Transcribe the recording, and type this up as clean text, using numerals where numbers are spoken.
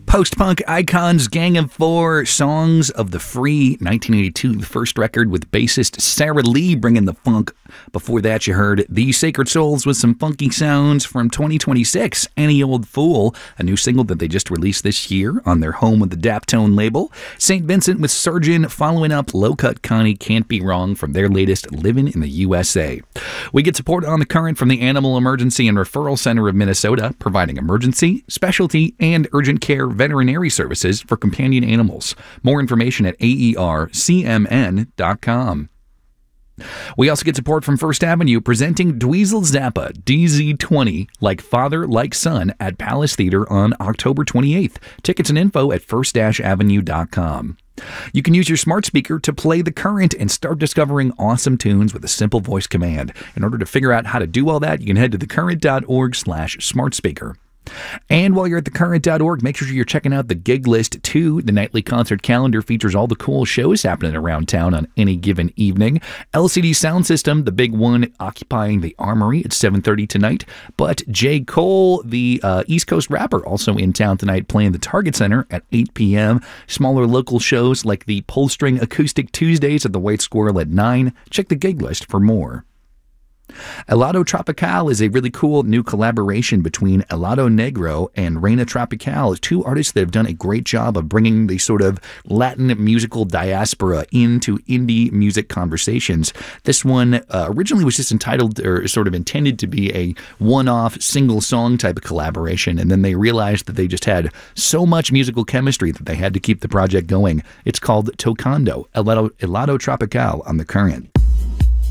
Post-punk icons Gang of Four, Songs of the Free, 1982, the first record with bassist Sarah Lee bringing the funk. Before that, you heard The Sacred Souls with some funky sounds from 2026, Any Old Fool, a new single that they just released this year on their Home with the Daptone label. St. Vincent with Surgeon, following up Low Cut Connie, Can't Be Wrong from their latest Livin' in the USA. We get support on the current from the Animal Emergency and Referral Center of Minnesota, providing emergency, specialty, and urgent care veterinary services for companion animals. More information at aercmn.com. We also get support from First Avenue, presenting Dweezil Zappa DZ20, Like Father, Like Son, at Palace Theater on October 28th. Tickets and info at first-avenue.com. You can use your smart speaker to play The Current and start discovering awesome tunes with a simple voice command. In order to figure out how to do all that, you can head to thecurrent.org/smartspeaker. And while you're at thecurrent.org, make sure you're checking out the gig list too. The nightly concert calendar features all the cool shows happening around town on any given evening. LCD Sound System, the big one, occupying the Armory at 7:30 tonight. But J. Cole, the East Coast rapper, also in town tonight, playing the Target Center at 8 p.m. Smaller local shows like the Pull String Acoustic Tuesdays at the White Squirrel at 9. Check the gig list for more. Helado Tropical is a really cool new collaboration between Helado Negro and Reina Tropical, two artists that have done a great job of bringing the sort of Latin musical diaspora into indie music conversations. This one originally was just entitled, or sort of intended to be, a one-off single song type of collaboration, and then they realized that they just had so much musical chemistry that they had to keep the project going. It's called Tocando, Helado Tropical on The Current.